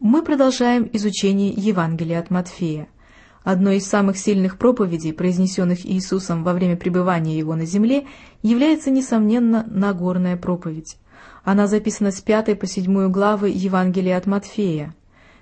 Мы продолжаем изучение Евангелия от Матфея. Одной из самых сильных проповедей, произнесенных Иисусом во время пребывания Его на земле, является, несомненно, Нагорная проповедь. Она записана с 5 по 7 главы Евангелия от Матфея.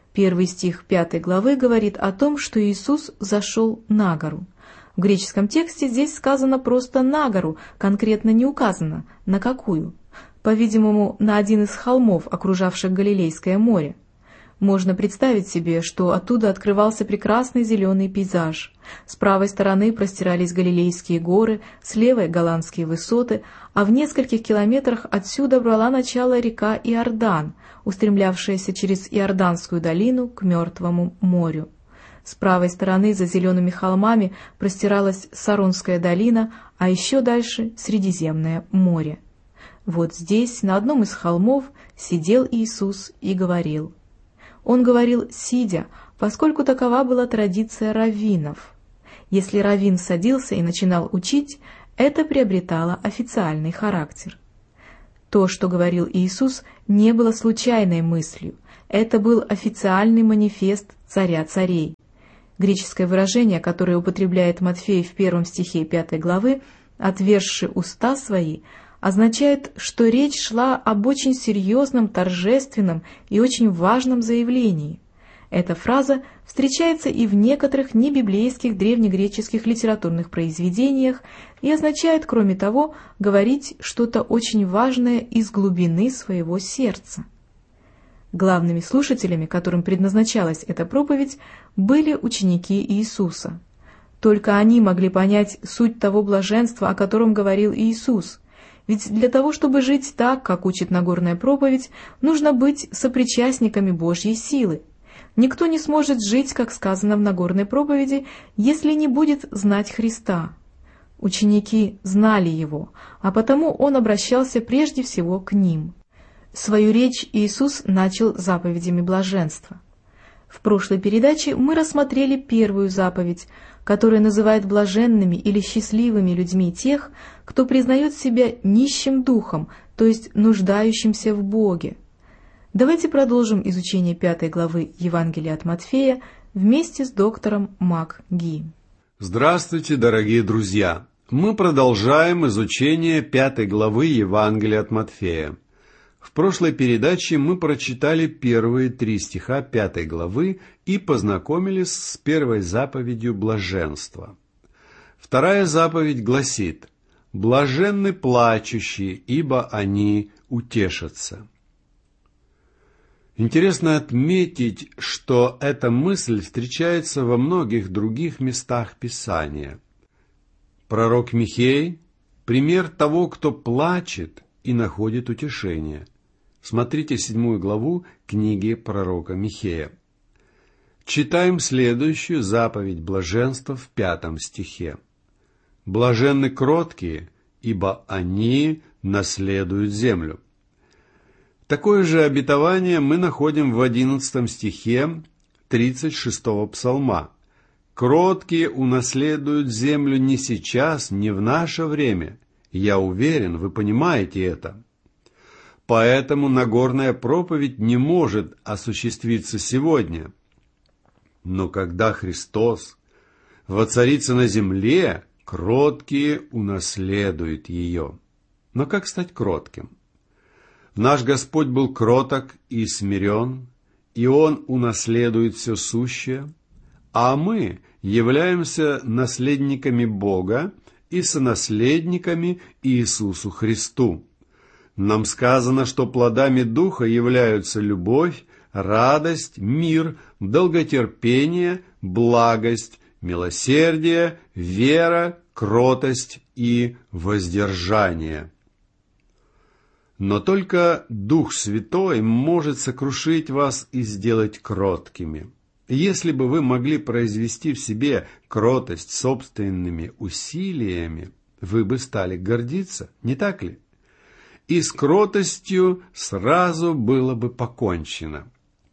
1 стих 5 главы говорит о том, что Иисус зашел на гору. В греческом тексте здесь сказано просто «на гору», конкретно не указано, на какую. По-видимому, на один из холмов, окружавших Галилейское море. Можно представить себе, что оттуда открывался прекрасный зеленый пейзаж. С правой стороны простирались Галилейские горы, с левой — голландские высоты, а в нескольких километрах отсюда брала начало река Иордан, устремлявшаяся через Иорданскую долину к Мертвому морю. С правой стороны за зелеными холмами простиралась Саронская долина, а еще дальше — Средиземное море. Вот здесь, на одном из холмов, сидел Иисус и говорил. Он говорил сидя, поскольку такова была традиция раввинов. Если раввин садился и начинал учить, это приобретало официальный характер. То, что говорил Иисус, не было случайной мыслью, это был официальный манифест царя царей. Греческое выражение, которое употребляет Матфей в 1 стихе 5 главы, «отверзши уста свои», означает, что речь шла об очень серьезном, торжественном и очень важном заявлении. Эта фраза встречается и в некоторых небиблейских древнегреческих литературных произведениях и означает, кроме того, говорить что-то очень важное из глубины своего сердца. Главными слушателями, которым предназначалась эта проповедь, были ученики Иисуса. Только они могли понять суть того блаженства, о котором говорил Иисус. Ведь для того, чтобы жить так, как учит Нагорная проповедь, нужно быть сопричастниками Божьей силы. Никто не сможет жить, как сказано в Нагорной проповеди, если не будет знать Христа. Ученики знали Его, а потому Он обращался прежде всего к ним. Свою речь Иисус начал заповедями блаженства. В прошлой передаче мы рассмотрели первую заповедь, которая называет блаженными или счастливыми людьми тех, кто признает себя нищим духом, то есть нуждающимся в Боге. Давайте продолжим изучение 5 главы Евангелия от Матфея вместе с доктором МакГи. Здравствуйте, дорогие друзья! Мы продолжаем изучение 5 главы Евангелия от Матфея. В прошлой передаче мы прочитали первые 3 стиха 5 главы и познакомились с первой заповедью блаженства. Вторая заповедь гласит: «Блаженны плачущие, ибо они утешатся». Интересно отметить, что эта мысль встречается во многих других местах Писания. Пророк Михей – пример того, кто плачет и находит утешение. Смотрите 7 главу книги пророка Михея. Читаем следующую заповедь блаженства в 5 стихе. «Блаженны кроткие, ибо они наследуют землю». Такое же обетование мы находим в 11 стихе 36 псалма. «Кроткие унаследуют землю не сейчас, не в наше время. Я уверен, вы понимаете это». Поэтому Нагорная проповедь не может осуществиться сегодня. Но когда Христос воцарится на земле, кроткие унаследуют ее. Но как стать кротким? Наш Господь был кроток и смирен, и Он унаследует все сущее, а мы являемся наследниками Бога и сонаследниками Иисусу Христу. Нам сказано, что плодами Духа являются любовь, радость, мир, долготерпение, благость, милосердие, вера, кротость и воздержание. Но только Дух Святой может сокрушить вас и сделать кроткими. Если бы вы могли произвести в себе кротость собственными усилиями, вы бы стали гордиться, не так ли? И с кротостью сразу было бы покончено.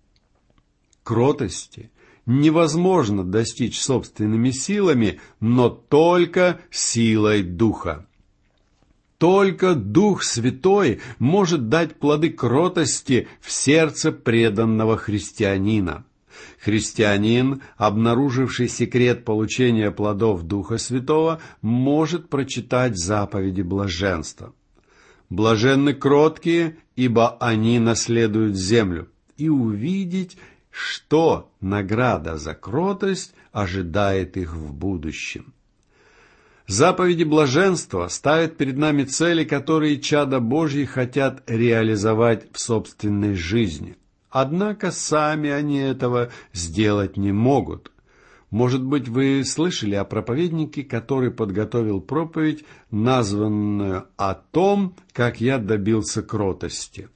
Кротости невозможно достичь собственными силами, но только силой Духа. Только Дух Святой может дать плоды кротости в сердце преданного христианина. Христианин, обнаруживший секрет получения плодов Духа Святого, может прочитать заповеди блаженства. «Блаженны кроткие, ибо они наследуют землю», и увидеть, что награда за кротость ожидает их в будущем. Заповеди блаженства ставят перед нами цели, которые чада Божьи хотят реализовать в собственной жизни. Однако сами они этого сделать не могут. Может быть, вы слышали о проповеднике, который подготовил проповедь, названную «О том, как я добился кротости».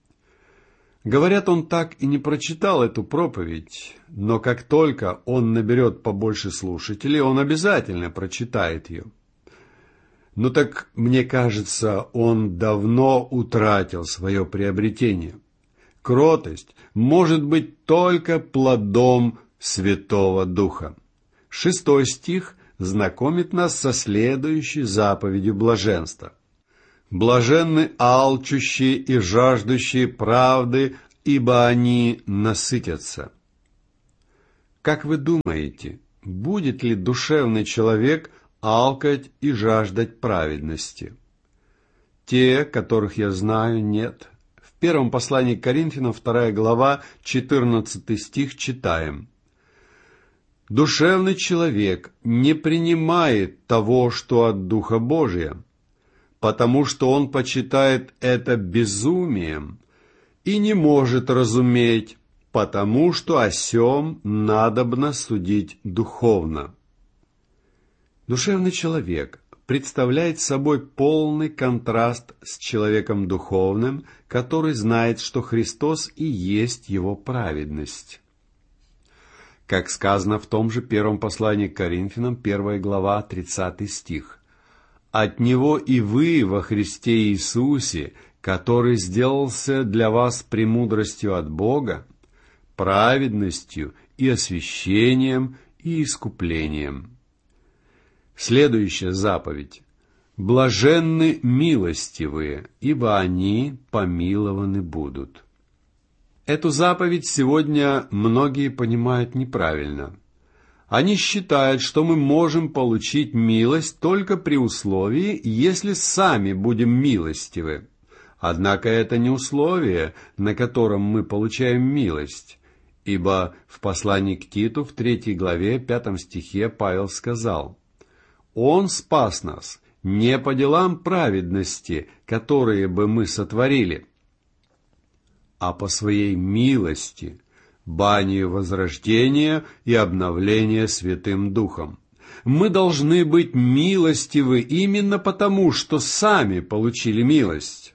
Говорят, он так и не прочитал эту проповедь, но как только он наберет побольше слушателей, он обязательно прочитает ее. Ну так, мне кажется, он давно утратил свое приобретение. Кротость может быть только плодом Святого Духа. 6 стих знакомит нас со следующей заповедью блаженства. «Блаженны алчущие и жаждущие правды, ибо они насытятся». Как вы думаете, будет ли душевный человек алкать и жаждать праведности? Те, которых я знаю, нет. В первом послании к Коринфянам, 2 глава, 14 стих читаем: «Душевный человек не принимает того, что от Духа Божия, потому что он почитает это безумием и не может разуметь, потому что о сем надобно судить духовно». Душевный человек представляет собой полный контраст с человеком духовным, который знает, что Христос и есть его праведность. Как сказано в том же первом послании к Коринфянам, 1 глава, 30 стих: «От Него и вы во Христе Иисусе, который сделался для вас премудростью от Бога, праведностью и освящением и искуплением». Следующая заповедь: «Блаженны милостивые, ибо они помилованы будут». Эту заповедь сегодня многие понимают неправильно. Они считают, что мы можем получить милость только при условии, если сами будем милостивы. Однако это не условие, на котором мы получаем милость, ибо в послании к Титу в 3 главе 5 стихе Павел сказал: «Он спас нас не по делам праведности, которые бы мы сотворили, а по своей милости, банию возрождения и обновления Святым Духом». Мы должны быть милостивы именно потому, что сами получили милость.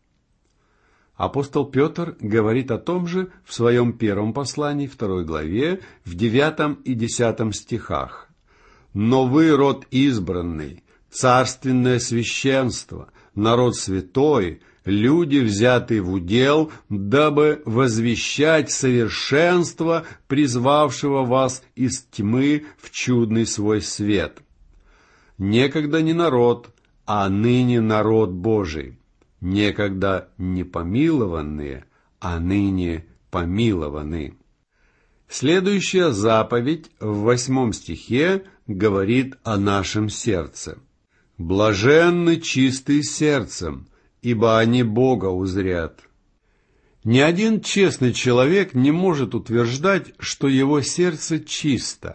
Апостол Петр говорит о том же в своем первом послании, 2 главе, в 9 и 10 стихах. «Но вы род избранный, царственное священство, народ святой, люди, взятые в удел, дабы возвещать совершенство, призвавшего вас из тьмы в чудный свой свет. Некогда не народ, а ныне народ Божий, некогда не помилованные, а ныне помилованы». Следующая заповедь в 8 стихе говорит о нашем сердце. «Блаженны чистые сердцем, ибо они Бога узрят». Ни один честный человек не может утверждать, что его сердце чисто.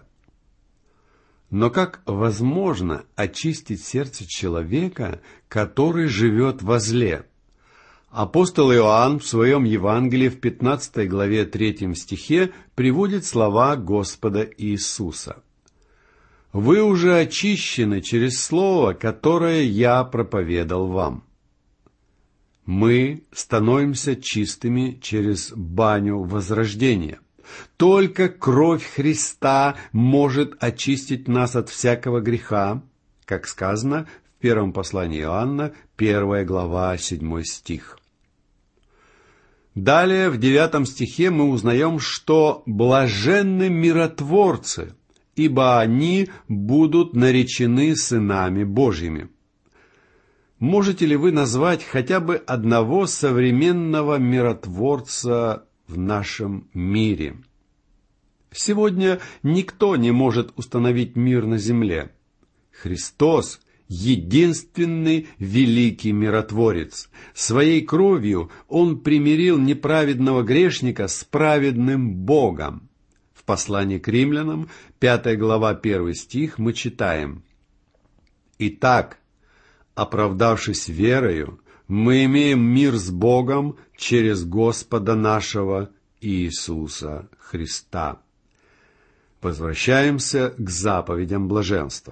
Но как возможно очистить сердце человека, который живет во зле? Апостол Иоанн в своем Евангелии в 15 главе 3 стихе приводит слова Господа Иисуса: «Вы уже очищены через слово, которое я проповедал вам». Мы становимся чистыми через баню возрождения. Только кровь Христа может очистить нас от всякого греха, как сказано в первом послании Иоанна, 1 глава, 7 стих. Далее, в 9 стихе мы узнаем, что «блаженны миротворцы, ибо они будут наречены сынами Божьими». Можете ли вы назвать хотя бы одного современного миротворца в нашем мире? Сегодня никто не может установить мир на земле. Христос – единственный великий миротворец. Своей кровью Он примирил неправедного грешника с праведным Богом. В послании к римлянам, 5 глава, 1 стих, мы читаем: «Итак, оправдавшись верою, мы имеем мир с Богом через Господа нашего Иисуса Христа». Возвращаемся к заповедям блаженства.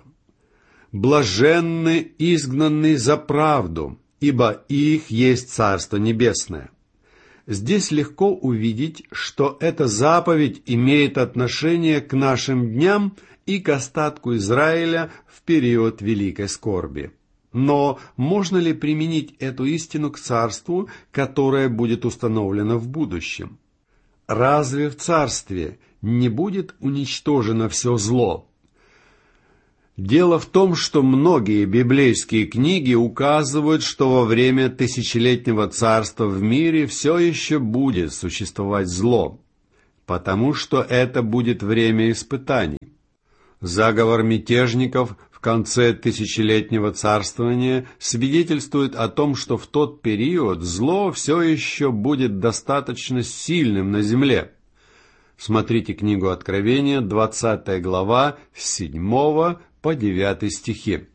«Блаженны изгнанные за правду, ибо их есть Царство Небесное». Здесь легко увидеть, что эта заповедь имеет отношение к нашим дням и к остатку Израиля в период великой скорби. Но можно ли применить эту истину к царству, которое будет установлено в будущем? Разве в царстве не будет уничтожено все зло? Дело в том, что многие библейские книги указывают, что во время тысячелетнего царства в мире все еще будет существовать зло, потому что это будет время испытаний. Заговор мятежников в конце тысячелетнего царствования свидетельствует о том, что в тот период зло все еще будет достаточно сильным на земле. Смотрите книгу Откровения, 20 глава, с 7 по 9 стихи.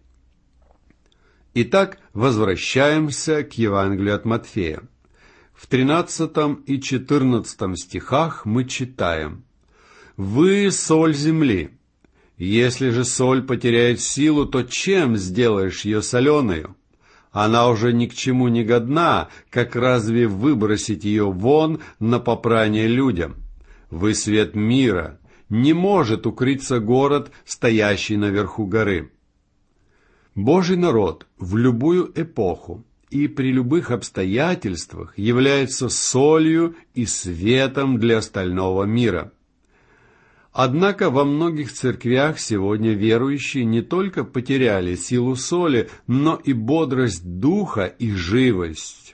Итак, возвращаемся к Евангелию от Матфея. В 13 и 14 стихах мы читаем: «Вы соль земли. Если же соль потеряет силу, то чем сделаешь ее соленою? Она уже ни к чему не годна, как разве выбросить ее вон на попрание людям? Вы свет мира. Не может укрыться город, стоящий наверху горы». Божий народ в любую эпоху и при любых обстоятельствах является солью и светом для остального мира. Однако во многих церквях сегодня верующие не только потеряли силу соли, но и бодрость духа и живость.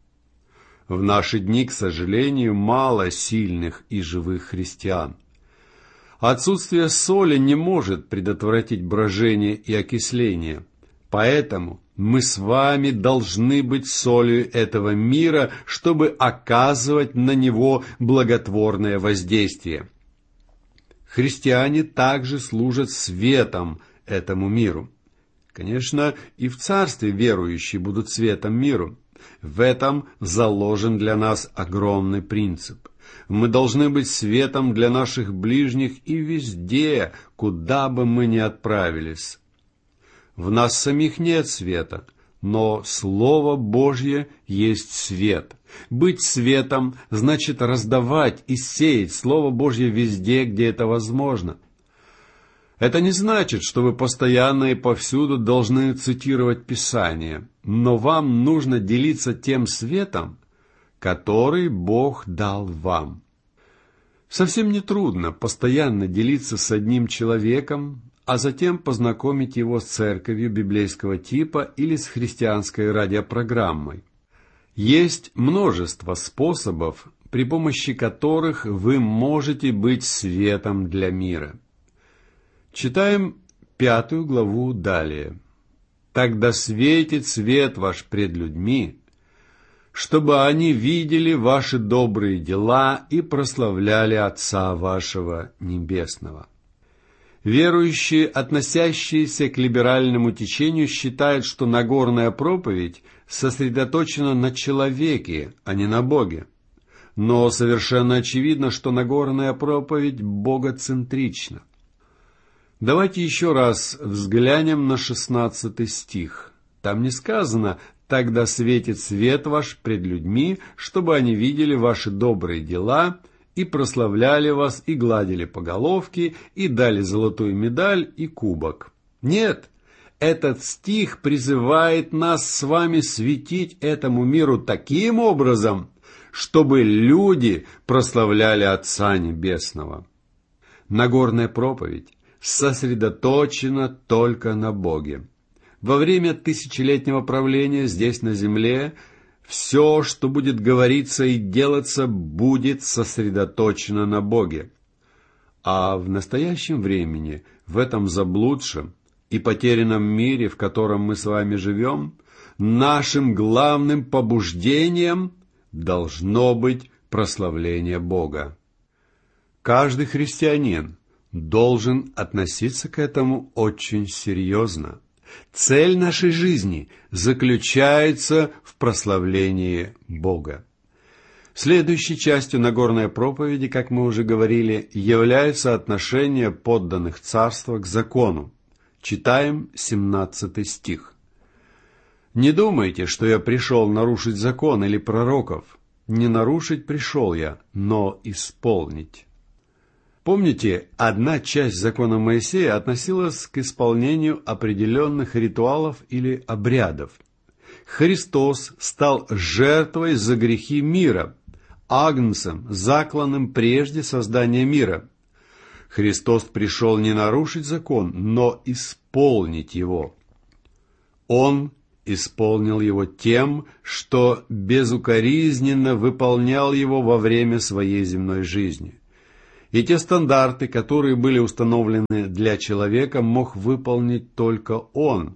В наши дни, к сожалению, мало сильных и живых христиан. Отсутствие соли не может предотвратить брожение и окисление. Поэтому мы с вами должны быть солью этого мира, чтобы оказывать на него благотворное воздействие. Христиане также служат светом этому миру. Конечно, и в царстве верующие будут светом миру. В этом заложен для нас огромный принцип. Мы должны быть светом для наших ближних и везде, куда бы мы ни отправились. В нас самих нет света, но Слово Божье есть свет. Быть светом значит раздавать и сеять Слово Божье везде, где это возможно. Это не значит, что вы постоянно и повсюду должны цитировать Писание, но вам нужно делиться тем светом, который Бог дал вам. Совсем не трудно постоянно делиться с одним человеком, а затем познакомить его с церковью библейского типа или с христианской радиопрограммой. Есть множество способов, при помощи которых вы можете быть светом для мира. Читаем 5 главу далее. «Тогда светит свет ваш пред людьми, чтобы они видели ваши добрые дела и прославляли Отца вашего Небесного». Верующие, относящиеся к либеральному течению, считают, что Нагорная проповедь сосредоточена на человеке, а не на Боге. Но совершенно очевидно, что Нагорная проповедь богоцентрична. Давайте еще раз взглянем на 16 стих. Там не сказано: «Тогда светит свет ваш пред людьми, чтобы они видели ваши добрые дела и прославляли вас, и гладили по головке, и дали золотую медаль и кубок». Нет, этот стих призывает нас с вами светить этому миру таким образом, чтобы люди прославляли Отца Небесного. Нагорная проповедь сосредоточена только на Боге. Во время тысячелетнего правления здесь на земле все, что будет говориться и делаться, будет сосредоточено на Боге. А в настоящем времени, в этом заблудшем и потерянном мире, в котором мы с вами живем, нашим главным побуждением должно быть прославление Бога. Каждый христианин должен относиться к этому очень серьезно. Цель нашей жизни заключается в прославлении Бога. Следующей частью Нагорной проповеди, как мы уже говорили, является отношение подданных царства к закону. Читаем 17 стих. «Не думайте, что я пришел нарушить закон или пророков. Не нарушить пришел я, но исполнить». Помните, одна часть закона Моисея относилась к исполнению определенных ритуалов или обрядов. Христос стал жертвой за грехи мира, агнцем, закланным прежде создания мира. Христос пришел не нарушить закон, но исполнить его. Он исполнил его тем, что безукоризненно выполнял его во время своей земной жизни. И те стандарты, которые были установлены для человека, мог выполнить только Он.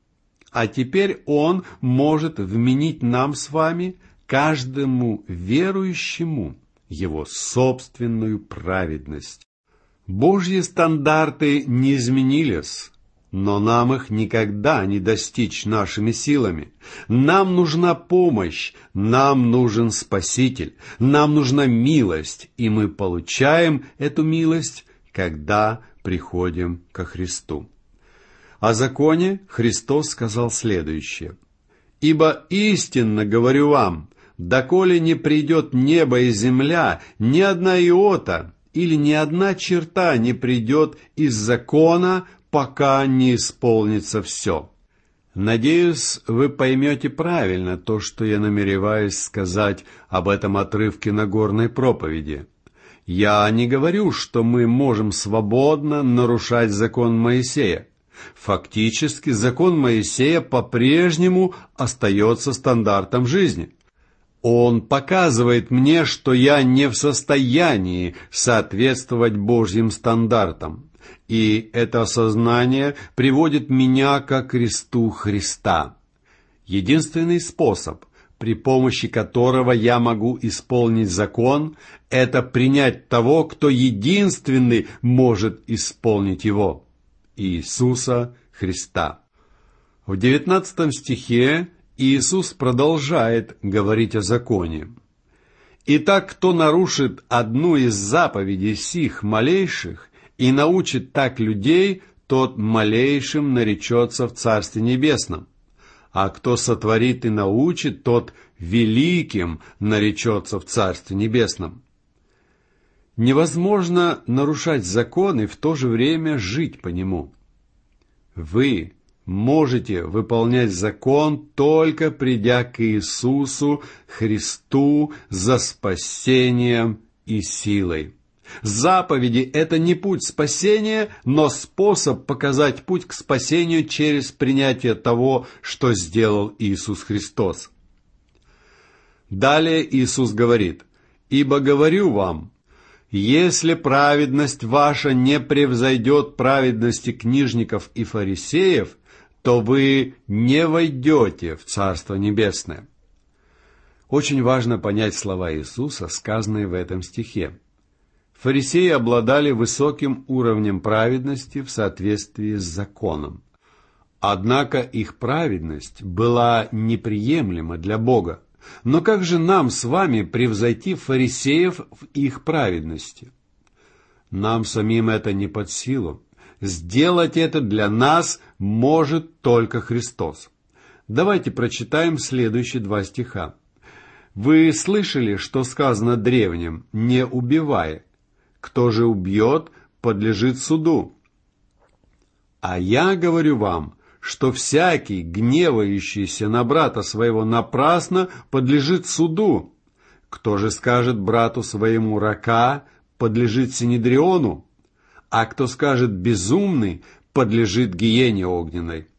А теперь Он может вменить нам с вами, каждому верующему, Его собственную праведность. Божьи стандарты не изменились, но нам их никогда не достичь нашими силами. Нам нужна помощь, нам нужен Спаситель, нам нужна милость, и мы получаем эту милость, когда приходим ко Христу. О законе Христос сказал следующее. «Ибо истинно говорю вам, доколе не придет небо и земля, ни одна иота или ни одна черта не придет из закона, пока не исполнится все». Надеюсь, вы поймете правильно то, что я намереваюсь сказать об этом отрывке Нагорной проповеди. Я не говорю, что мы можем свободно нарушать закон Моисея. Фактически, закон Моисея по-прежнему остается стандартом жизни. Он показывает мне, что я не в состоянии соответствовать Божьим стандартам. И это осознание приводит меня ко кресту Христа. Единственный способ, при помощи которого я могу исполнить закон, это принять того, кто единственный может исполнить его – Иисуса Христа. В 19 стихе Иисус продолжает говорить о законе. «Итак, кто нарушит одну из заповедей сих малейших и научит так людей, тот малейшим наречется в Царстве Небесном. А кто сотворит и научит, тот великим наречется в Царстве Небесном». Невозможно нарушать закон и в то же время жить по нему. Вы можете выполнять закон, только придя к Иисусу Христу за спасением и силой. Заповеди – это не путь спасения, но способ показать путь к спасению через принятие того, что сделал Иисус Христос. Далее Иисус говорит: «Ибо говорю вам, если праведность ваша не превзойдет праведности книжников и фарисеев, то вы не войдете в Царство Небесное». Очень важно понять слова Иисуса, сказанные в этом стихе. Фарисеи обладали высоким уровнем праведности в соответствии с законом. Однако их праведность была неприемлема для Бога. Но как же нам с вами превзойти фарисеев в их праведности? Нам самим это не под силу. Сделать это для нас может только Христос. Давайте прочитаем следующие 2 стиха. «Вы слышали, что сказано древним: не убивай. Кто же убьет, подлежит суду. А я говорю вам, что всякий, гневающийся на брата своего напрасно, подлежит суду. Кто же скажет брату своему рака, подлежит синедриону, а кто скажет безумный, подлежит гиене огненной.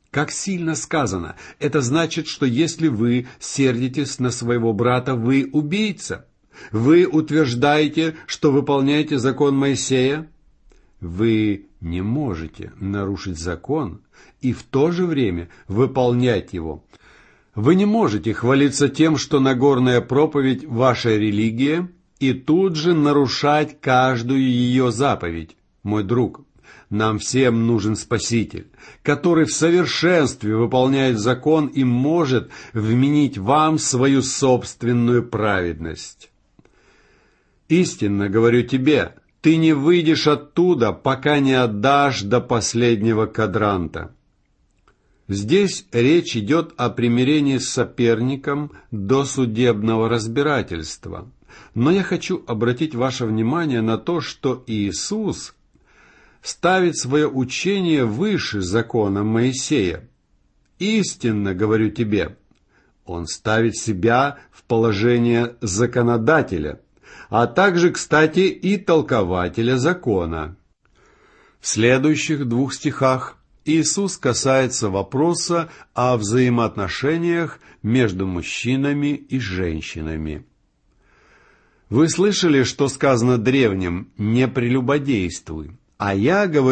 Как сильно сказано! Это значит, что если вы сердитесь на своего брата, вы убийца. Вы утверждаете, что выполняете закон Моисея? Вы не можете нарушить закон и в то же время выполнять его. Вы не можете хвалиться тем, что Нагорная проповедь – ваша религия, и тут же нарушать каждую ее заповедь. Мой друг, нам всем нужен Спаситель, который в совершенстве выполняет закон и может вменить вам свою собственную праведность. Истинно говорю тебе, ты не выйдешь оттуда, пока не отдашь до последнего кадранта. Здесь речь идет о примирении с соперником до судебного разбирательства. Но я хочу обратить ваше внимание на то, что Иисус ставит свое учение выше закона Моисея. Истинно говорю тебе, Он ставит себя в положение законодателя, а также, кстати, и толкователя закона. В следующих 2 стихах Иисус касается вопроса о взаимоотношениях между мужчинами и женщинами. Вы слышали, что сказано древним «не прелюбодействуй», а я говорю,